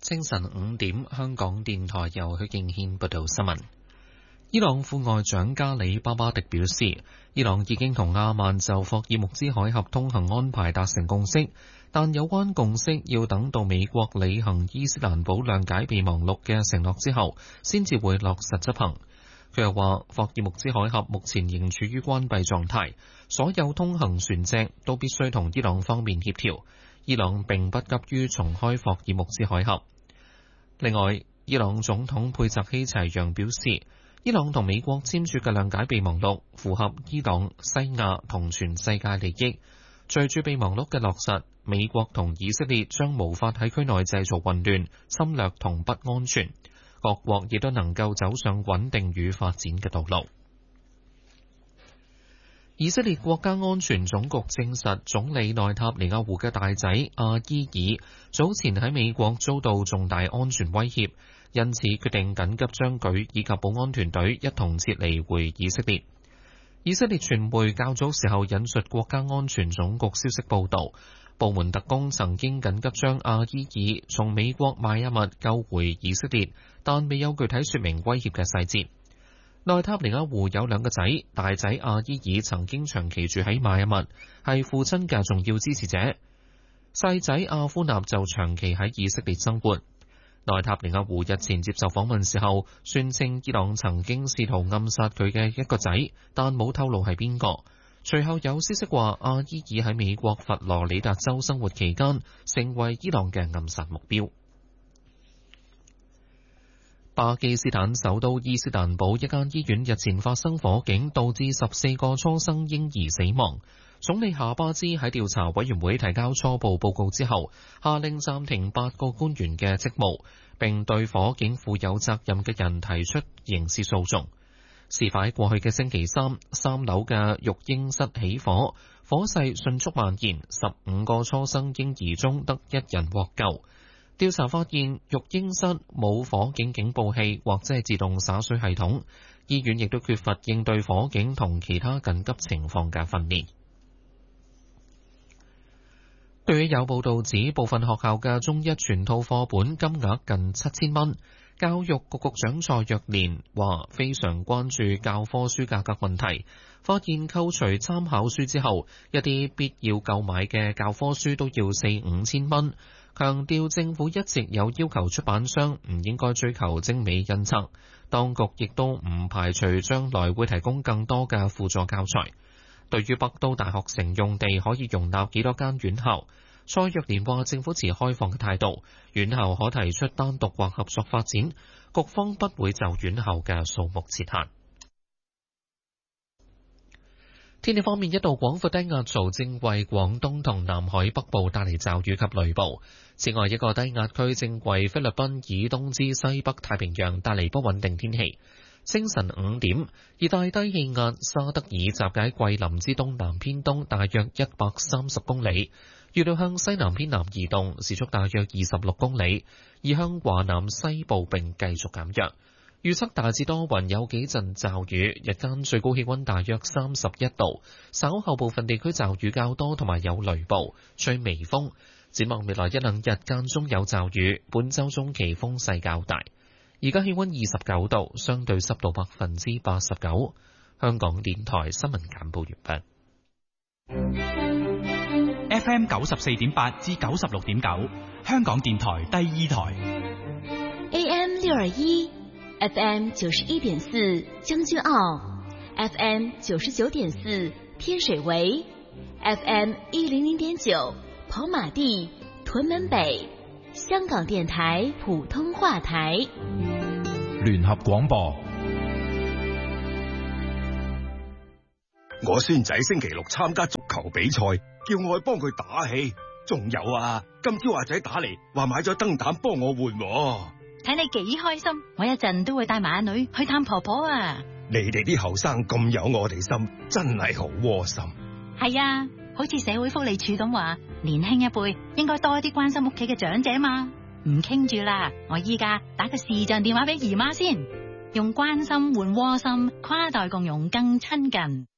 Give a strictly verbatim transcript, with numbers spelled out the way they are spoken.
清晨五點，香港電台由許敬軒報道新聞。伊朗副外長加里巴巴迪表示，伊朗已經同阿曼就霍爾木茲海峽通行安排達成共識，但有關共識要等到美國履行伊斯蘭堡諒解備忘錄嘅承諾之後，先至會落實執行。佢又話，霍爾木茲海峽目前仍處於關閉狀態，所有通行船隻都必須同伊朗方面協調。伊朗並不急於重開霍爾木茲海峽。另外，伊朗總統佩澤希齊揚表示，伊朗同美國簽署嘅諒解備忘錄符合伊朗、西亞同全世界利益。隨住備忘錄嘅落實，美國同以色列將無法喺區內製造混亂、侵略同不安全。各國亦都能夠走上穩定與發展嘅道路。以色列國家安全總局證實，總理內塔尼亞胡嘅大仔阿伊爾早前喺美國遭到重大安全威脅，因此決定緊急將佢以及保安團隊一同撤離回以色列。以色列傳媒較早時候引述國家安全總局消息報道，部門特工曾經緊急將阿伊爾從美國邁阿密救回以色列，但未有具體說明威脅嘅細節。內塔尼亞胡有兩個仔，大仔阿伊爾曾經長期住喺邁阿密，係父親嘅重要支持者；細仔阿夫納就長期喺以色列生活。內塔尼亞胡日前接受訪問時候，宣稱伊朗曾經試圖暗殺佢嘅一個仔，但冇透露係邊個。隨後有消息話，阿伊爾喺美國佛羅里達州生活期間，成為伊朗嘅暗殺目標。巴基斯坦首都伊斯坦堡一間醫院日前發生火警，導致十四個初生嬰兒死亡。總理夏巴茲喺調查委員會提交初步報告之後，下令暫停八個官員嘅職務，並對火警負有責任嘅人提出刑事訴訟。事發喺過去嘅星期三，三樓嘅育嬰室起火，火勢迅速蔓延，十五個初生嬰兒中得一人獲救。調查發現，育嬰室冇火警警報器或者係自動灑水系統，醫院亦都缺乏應對火警同其他緊急情況嘅訓練。對於有報道指部分學校嘅中一全套課本金額近七千蚊，教育局局長蔡若蓮話非常關注教科書價格問題，發現扣除參考書之後，一啲必要購買嘅教科書都要四五千蚊。強調政府一直有要求出版商唔應該追求精美印刷，當局亦都唔排除將來會提供更多嘅輔助教材。對於北都大學城用地可以容納幾多間院校，蔡若蓮話政府持開放嘅態度，院校可提出單獨或合作發展，局方不會就院校嘅數目設限。天氣方面，一道廣闊低壓槽正為廣東同南海北部帶嚟驟雨及雷暴。此外，一個低壓區正為菲律賓以東至西北太平洋帶嚟不穩定天氣。清晨五點，熱帶低氣壓沙德爾集結喺桂林之東南偏東大約一百三十公里，預料向西南偏南移動，時速大約二十六公里，移向華南西部並繼續減弱。預測大致多雲，有幾陣驟雨，日間最高氣溫大約三十一度，稍後部分地區驟雨較多，同埋有雷暴，吹微風。展望未來一兩日間中有驟雨，本週中期風勢較大。而家氣溫二十九度，相對濕度百分之八十九。香港電台新聞簡報完畢。F M 九十四點八至九十六點九，香港電台第二台。 A M 六二一。F M 九十一點四將軍澳 ，F M 九十九點四天水圍 ，F M 一零零點九跑馬地屯門北，香港電台普通話台。 聯合廣播。 我孫仔星期六參加足球比賽，叫我去幫佢打氣。仲有啊，今朝阿仔打嚟話買咗燈膽幫我換。 睇你幾開心，我一陣都會帶埋阿女去探婆婆啊！ 你哋啲後生咁有我哋心，真係好窩心。 係啊，好似社會福利署咁話，年輕一輩應該多啲關心屋企嘅長者嘛。唔傾住啦，我依家打個視像電話俾姨媽先，用關心換窩心，跨代共融更親近。